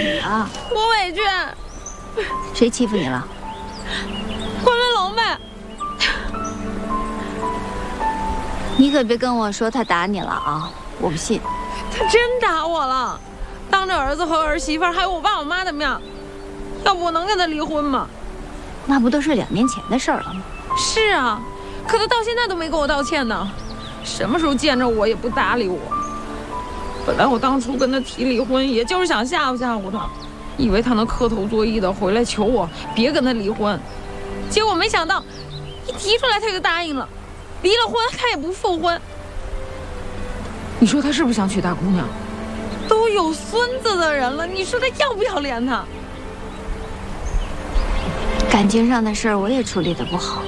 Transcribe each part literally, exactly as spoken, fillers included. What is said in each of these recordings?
你啊？ 我委屈。 谁欺负你了？ 关文龙呗。 你可别跟我说他打你了啊！我不信。 他真打我了，当着儿子和儿媳妇还有我爸我妈的面。要不我能跟他离婚吗？ 那不都是两年前的事儿了吗？ 是啊，可他到现在都没给我道歉呢。什么时候见着我也不搭理我。本来我当初跟他提离婚，也就是想吓唬吓唬他，以为他能磕头作揖的回来求我别跟他离婚。结果没想到，一提出来他就答应了，离了婚他也不复婚。你说他是不是想娶大姑娘？都有孙子的人了，你说他要不要脸他？ 感情上的事儿我也处理得不好。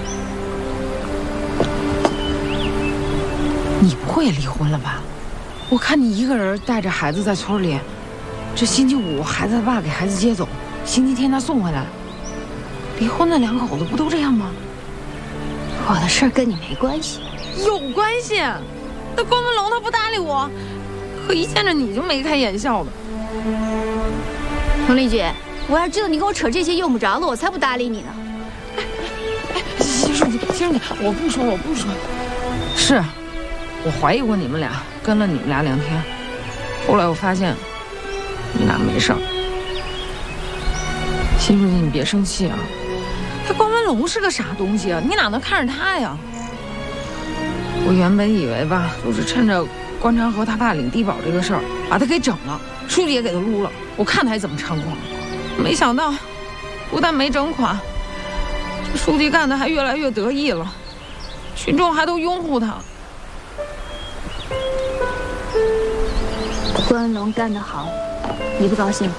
你不会也离婚了吧？我看你一个人带着孩子在村里，这星期五孩子他爸给孩子接走，星期天他送回来。离婚的两口子不都这样吗？ 我的事儿跟你没关系。 有关系。那关文龙他不搭理我，可一见着你就眉开眼笑的。 佟丽姐，我要知道你跟我扯这些用不着的，我才不搭理你呢。 哎，先生姐，先生姐，我不说，我不说。是，我怀疑过你们俩，跟了你们俩两天，后来我发现你俩没事儿。新书记，你别生气啊。他关文龙是个啥东西啊？你哪能看着他呀？我原本以为吧，就是趁着关长和他爸领低保这个事儿，把他给整了，书记也给他撸了，我看他还怎么猖狂。没想到，不但没整垮，这书记干的还越来越得意了，群众还都拥护他。 关文龙干得好，你不高兴？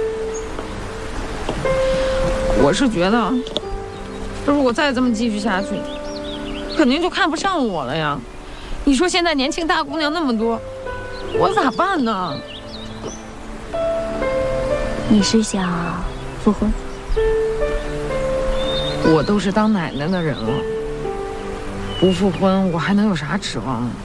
我是觉得，如果再这么继续下去，肯定就看不上我了呀。你说现在年轻大姑娘那么多，我咋办呢？ 你是想复婚？ 我都是当奶奶的人了，不复婚我还能有啥指望啊？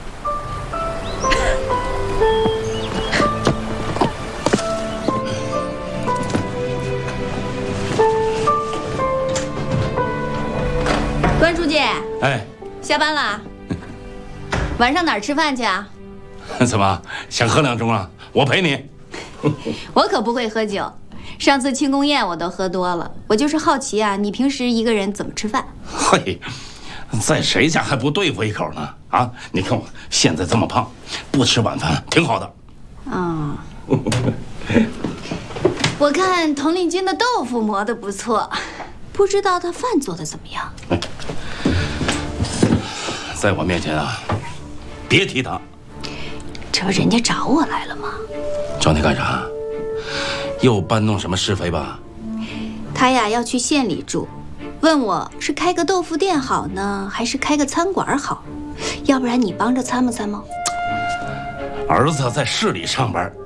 关书记， 哎， 下班了，晚上哪儿吃饭去啊？ 怎么想喝两盅啊？我陪你。 我可不会喝酒，上次庆功宴我都喝多了。我就是好奇啊，你平时一个人怎么吃饭？ 嘿，在谁家还不对付一口呢？啊，你看我现在这么胖，不吃晚饭挺好的。 嗯，我看佟丽君的豆腐磨得不错，不知道她饭做得怎么样？ 在我面前啊，别提他。 这不人家找我来了吗？ 找你干啥？又搬弄什么是非吧？ 他呀要去县里住，问我是开个豆腐店好呢，还是开个餐馆好？要不然你帮着参谋参谋。 儿子在市里上班，